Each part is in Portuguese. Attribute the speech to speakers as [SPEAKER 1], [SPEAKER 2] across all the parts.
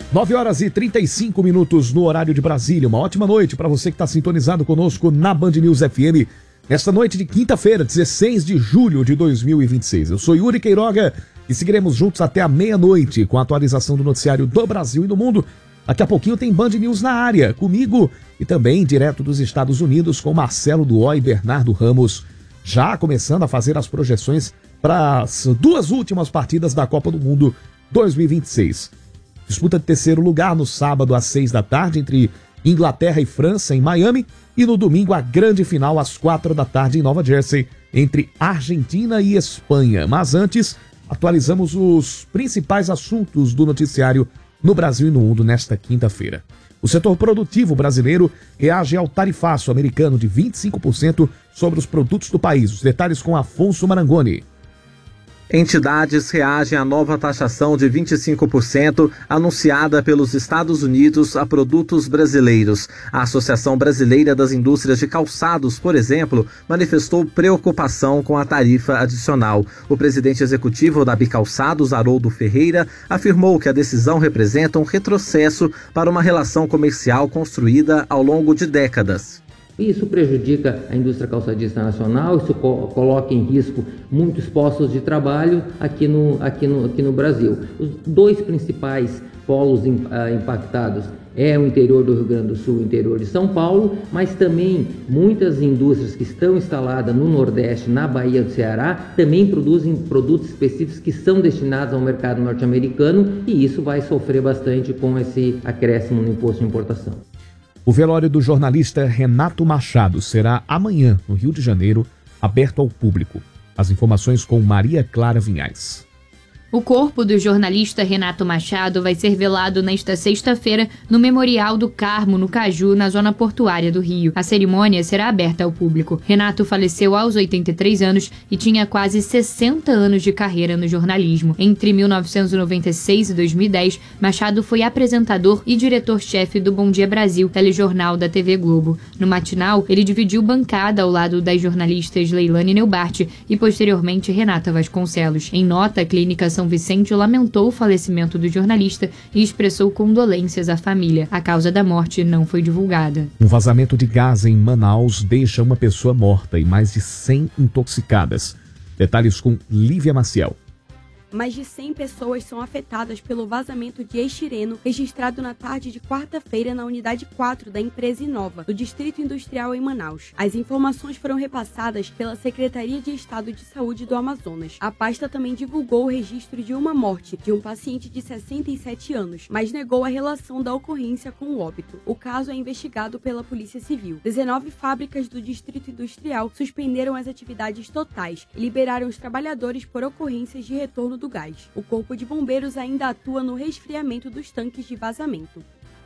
[SPEAKER 1] 9h35 no horário de Brasília. Uma ótima noite para você que está sintonizado conosco na Band News FM. Nesta noite de quinta-feira, 16 de julho de 2026. Eu sou Yuri Queiroga e seguiremos juntos até a meia-noite com a atualização do noticiário do Brasil e do mundo. Daqui a pouquinho tem Band News na área, comigo e também direto dos Estados Unidos com Marcelo Duó e Bernardo Ramos, já começando a fazer as projeções para as duas últimas partidas da Copa do Mundo 2026. Disputa de terceiro lugar no sábado às 6 da tarde entre Inglaterra e França em Miami e no domingo a grande final às 4 da tarde em Nova Jersey entre Argentina e Espanha. Mas antes, atualizamos os principais assuntos do noticiário no Brasil e no mundo nesta quinta-feira. O setor produtivo brasileiro reage ao tarifaço americano de 25% sobre os produtos do país. Os detalhes com Afonso Marangoni.
[SPEAKER 2] Entidades reagem à nova taxação de 25% anunciada pelos Estados Unidos a produtos brasileiros. A Associação Brasileira das Indústrias de Calçados, por exemplo, manifestou preocupação com a tarifa adicional. O presidente executivo da Bicalçados, Haroldo Ferreira, afirmou que a decisão representa um retrocesso para uma relação comercial construída ao longo de décadas.
[SPEAKER 3] Isso prejudica a indústria calçadista nacional, isso coloca em risco muitos postos de trabalho aqui no Brasil. Os dois principais polos impactados é o interior do Rio Grande do Sul e o interior de São Paulo, mas também muitas indústrias que estão instaladas no Nordeste, na Bahia do Ceará, também produzem produtos específicos que são destinados ao mercado norte-americano e isso vai sofrer bastante com esse acréscimo no imposto de importação.
[SPEAKER 1] O velório do jornalista Renato Machado será amanhã, no Rio de Janeiro, aberto ao público. As informações com Maria Clara Vinhais.
[SPEAKER 4] O corpo do jornalista Renato Machado vai ser velado nesta sexta-feira no Memorial do Carmo, no Caju, na zona portuária do Rio. A cerimônia será aberta ao público. Renato faleceu aos 83 anos e tinha quase 60 anos de carreira no jornalismo. Entre 1996 e 2010, Machado foi apresentador e diretor-chefe do Bom Dia Brasil, telejornal da TV Globo. No matinal, ele dividiu bancada ao lado das jornalistas Leilane Neubart e, posteriormente, Renata Vasconcelos. Em nota, a Clínica São Vicente lamentou o falecimento do jornalista e expressou condolências à família. A causa da morte não foi divulgada.
[SPEAKER 1] Um vazamento de gás em Manaus deixa uma pessoa morta e mais de 100 intoxicadas. Detalhes com Lívia Maciel.
[SPEAKER 5] Mais de 100 pessoas são afetadas pelo vazamento de estireno registrado na tarde de quarta-feira na unidade 4 da empresa Inova, do Distrito Industrial em Manaus. As informações foram repassadas pela Secretaria de Estado de Saúde do Amazonas. A pasta também divulgou o registro de uma morte de um paciente de 67 anos, mas negou a relação da ocorrência com o óbito. O caso é investigado pela Polícia Civil. 19 fábricas do Distrito Industrial suspenderam as atividades totais e liberaram os trabalhadores por ocorrências de retorno do gás. O Corpo de Bombeiros ainda atua no resfriamento dos tanques de vazamento.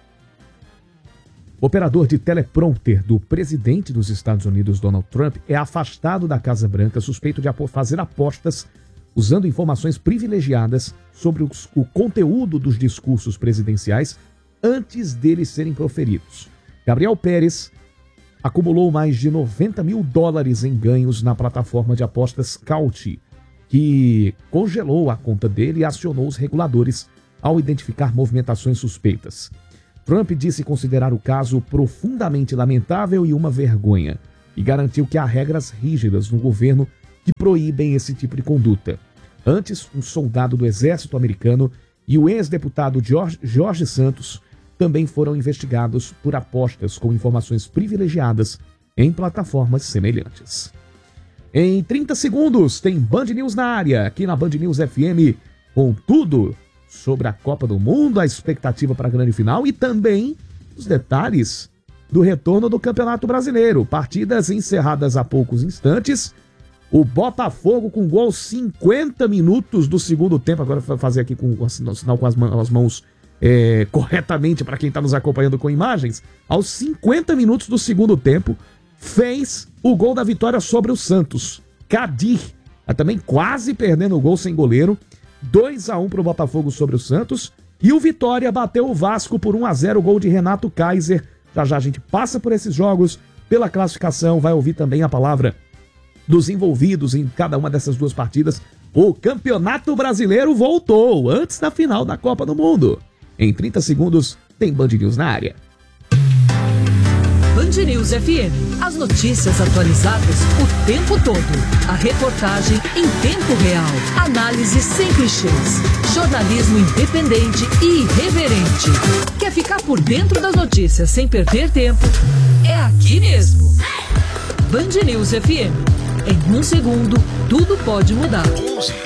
[SPEAKER 1] O operador de teleprompter do presidente dos Estados Unidos, Donald Trump, é afastado da Casa Branca suspeito de fazer apostas usando informações privilegiadas sobre o conteúdo dos discursos presidenciais antes deles serem proferidos. Gabriel Pérez acumulou mais de $90 mil em ganhos na plataforma de apostas Caute, que congelou a conta dele e acionou os reguladores ao identificar movimentações suspeitas. Trump disse considerar o caso profundamente lamentável e uma vergonha, e garantiu que há regras rígidas no governo que proíbem esse tipo de conduta. Antes, um soldado do exército americano e o ex-deputado Jorge Santos também foram investigados por apostas com informações privilegiadas em plataformas semelhantes. Em 30 segundos tem Band News na área, aqui na Band News FM, com tudo sobre a Copa do Mundo, a expectativa para a grande final e também os detalhes do retorno do Campeonato Brasileiro. Partidas encerradas há poucos instantes. O Botafogo com gol aos 50 minutos do segundo tempo. Agora vou fazer aqui com o sinal com as mãos corretamente para quem está nos acompanhando com imagens. Aos 50 minutos do segundo tempo, fez o gol da vitória sobre o Santos. Kadir, também quase perdendo o gol sem goleiro. 2-1 para o Botafogo sobre o Santos. E o Vitória bateu o Vasco por 1-0, gol de Renato Kaiser. Já já a gente passa por esses jogos, pela classificação, vai ouvir também a palavra dos envolvidos em cada uma dessas duas partidas. O Campeonato Brasileiro voltou antes da final da Copa do Mundo. Em 30 segundos, tem Band News na área.
[SPEAKER 6] Band News FM. As notícias atualizadas o tempo todo. A reportagem em tempo real. Análise sem clichês. Jornalismo independente e irreverente. Quer ficar por dentro das notícias sem perder tempo? É aqui mesmo. Band News FM. Em um segundo, tudo pode mudar.